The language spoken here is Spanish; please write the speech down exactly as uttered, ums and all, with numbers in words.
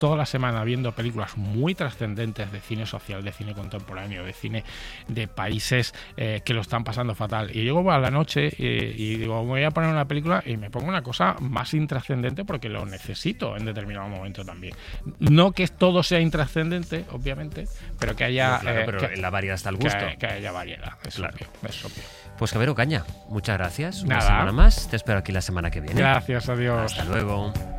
toda la semana viendo películas muy trascendentes de cine social, de cine contemporáneo, de cine de países eh, que lo están pasando fatal. Y llego a la noche eh, y digo, voy a poner una película y me pongo una cosa más intrascendente porque lo necesito en determinado momento también. No que todo sea intrascendente, obviamente, pero que haya... No, claro, eh, pero que, en la variedad está el gusto. Que, que haya variedad, es Claro. obvio, es obvio. Pues Javier Ocaña, muchas gracias. Una Nada. semana más. Te espero aquí la semana que viene. Gracias, adiós. Hasta luego.